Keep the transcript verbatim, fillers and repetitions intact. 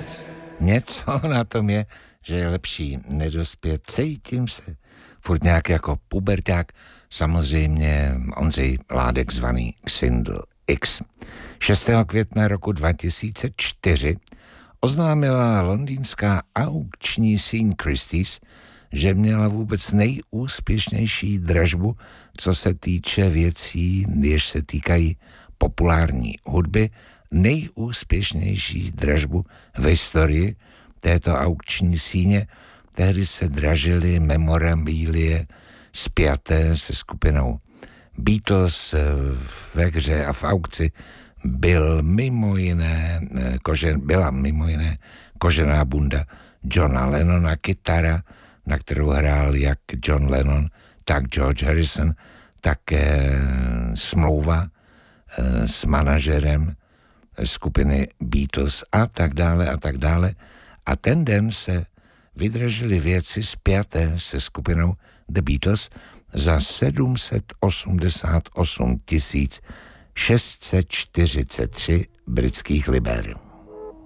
Něco na tom je, že je lepší nedospět. Cítím se furt nějak jako puberták. Samozřejmě Ondřej Ládek zvaný Xindl X. šestého května roku dva tisíce čtyři oznámila londýnská aukční síň Christie's, že měla vůbec nejúspěšnější dražbu, co se týče věcí, jež se týkají populární hudby, nejúspěšnější dražbu v historii této aukční síně. Tehdy se dražily memorabilie spjaté se skupinou Beatles. Ve hře a v aukci byl mimo jiné, kožen, byla mimo jiné kožená bunda Johna Lennona, kytara, na kterou hrál jak John Lennon, tak George Harrison, také smlouva s manažerem skupiny Beatles a tak dále a tak dále. A ten den se vydražily věci spjaté se skupinou The Beatles za sedm set osmdesát osm tisíc šest set čtyřicet tři britských liber.